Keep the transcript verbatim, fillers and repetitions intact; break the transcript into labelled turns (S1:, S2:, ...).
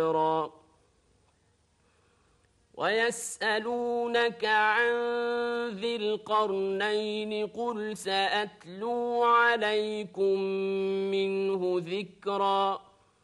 S1: ويسألونك عن ذي القرنين قل سأتلو عليكم منه ذكرا